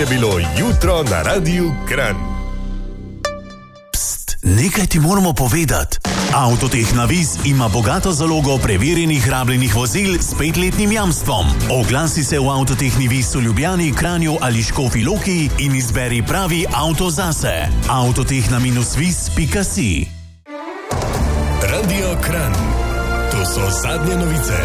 je bilo jutro na Radiu Kranj. Pst, nekaj ti moramo povedati. Avtotehna Vis ima bogato zalogo preverjenih rabljenih vozil s 5-letnim jamstvom. Oglasi se v Avtotehni Vis v Ljubljani, Kranju ali Škofji Loki in izberi pravi avto zase. Avtotehna-vis.si. Radio Kranj. To so zadnje novice.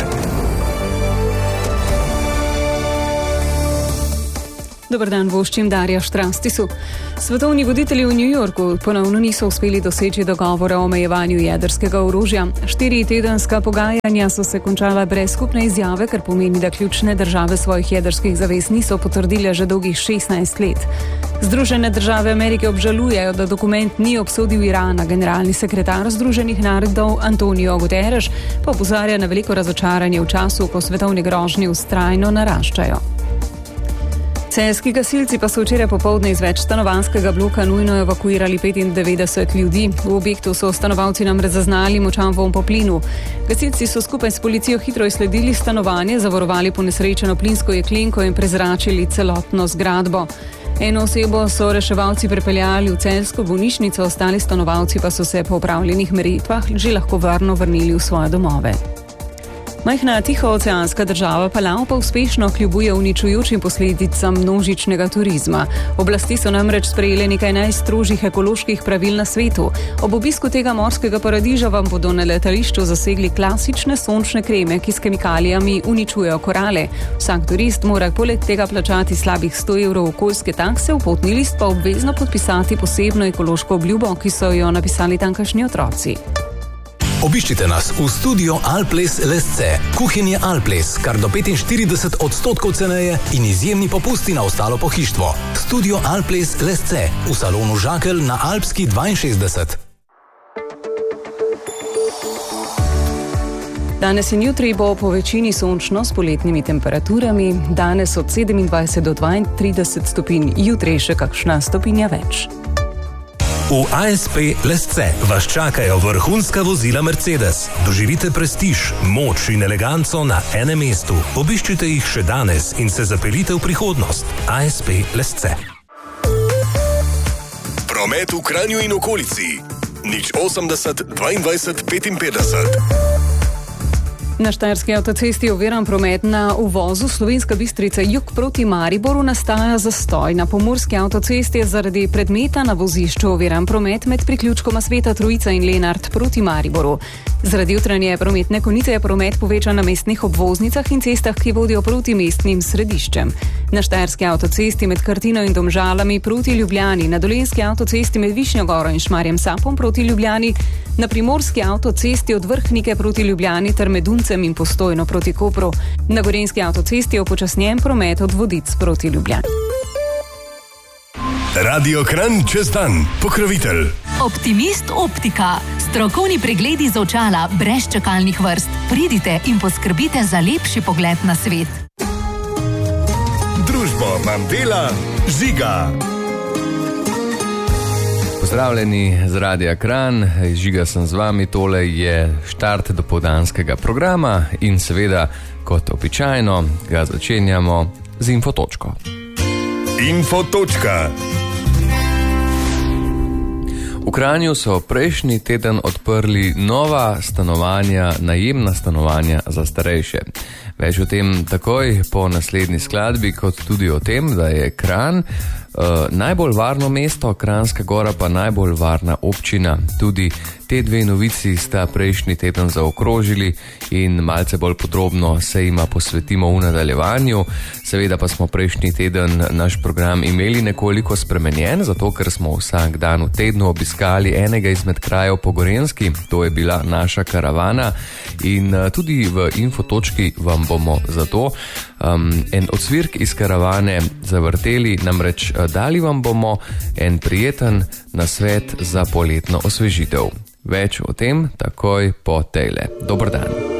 Dobar dan, voščim Darja Štrastisu. Svetovni voditelji v New Yorku ponovno niso uspeli doseči dogovora o omejevanju jedrskega orožja. 4-tedenska pogajanja so se končala brez skupne izjave, kar pomeni, da ključne države svojih jedrskih zavez niso potrdile že dolgih 16 let. Združene države Amerike obžalujejo, da dokument ni obsodil Irana. Generalni sekretar Združenih narodov Antonio Guterres pa opozarja na veliko razočaranje v času, ko svetovne grožnje vztrajno naraščajo. Celjski gasilci pa so včeraj popoldne iz večstanovanjskega bloka nujno evakuirali 95 ljudi. V objektu so stanovalci namreč zaznali močan vonj po plinu. Gasilci so skupaj s policijo hitro izsledili stanovanje, zavarovali ponesrečeno plinsko jeklenko in prezračili celotno zgradbo. Eno osebo so reševalci prepeljali v celjsko bolnišnico, ostali stanovalci pa so se po opravljenih meritvah že lahko varno vrnili v svoje domove. Majhna tihooceanska država Palau pa uspešno kljubuje uničujočim posledicam množičnega turizma. Oblasti so namreč sprejele nekaj najstrožjih ekoloških pravil na svetu. Ob obisku tega morskega paradiža vam bodo na letališču zasegli klasične sončne kreme, ki s kemikalijami uničujejo korale. Vsak turist mora poleg tega plačati slabih 100 evrov okoljske takse, v potni list pa obvezno podpisati posebno ekološko obljubo, ki so jo napisali tamkajšnji otroci. Obiščite nas v studio Alples Lesce. Kuhinje Alples, kar do 45% ceneje in izjemni popusti na ostalo pohištvo. Studio Alples Lesce v salonu Žakelj na Alpski 62. Danes in jutri bo po večini sončno s poletnimi temperaturami. Danes od 27 do 32 stopinj, jutri še kakšna stopinja več. V ASP Lesce vas čakajo vrhunska vozila Mercedes. Doživite prestiž, moč in eleganco na enem mestu. Obiščite jih še danes in se zapeljite v prihodnost. ASP Lesce. Promet v Kranju in okolici. 080 22 55. Na Štajerski avtocesti oviran promet na uvozu Slovenska Bistrica jug proti Mariboru nastaja zastoj. Na Pomurski avtocesti je zaradi predmeta na vozišču oviran promet med priključkoma Sveta Trojica in Lenart proti Mariboru. Zaradi jutranje prometne konice je promet povečan na mestnih obvoznicah in cestah, ki vodijo proti mestnim središčem. Na Štajerski avtocesti med Krtino in Domžalami proti Ljubljani, na Dolenjski avtocesti med Višnjo Goro in Šmarjem Sapom proti Ljubljani, na Primorski avtocesti od Vrhnike proti Ljubljani ter med Uncem in Postojno proti Kopru. Na Gorenjski avtocesti je upočasnjen promet od Vodic proti Ljubljani. Radio Kranj čez dan. Pokrovitelj. Optimist Optika. Strokovni pregledi z očala brez čakalnih vrst. Pridite in poskrbite za lepši pogled na svet. Družbo vam dela Žiga. Pozdravljeni z Radia Kranj, Žiga sem z vami, tole je štart dopoldanskega programa in seveda, kot običajno, ga začenjamo z infotočko. Infotočka. V Kranju so prejšnji teden odprli nova stanovanja, najemna stanovanja za starejše. Več o tem takoj po naslednji skladbi, kot tudi o tem, da je Kranj najbolj varno mesto, Kranjska Gora pa najbolj varna občina. Tudi te dve novici sta prejšnji teden zaokrožili in malce bolj podrobno se jima posvetimo v nadaljevanju. Seveda pa smo prejšnji teden naš program imeli nekoliko spremenjen, zato ker smo vsak dan v tednu obiskali enega izmed krajev po Gorenjski, to je bila naša karavana in tudi v infotočki vam bomo zato en odsvirk iz karavane zavrteli, namreč dali vam bomo en prijeten nasvet za poletno osvežitev. Več o tem takoj po tejle. Dober dan.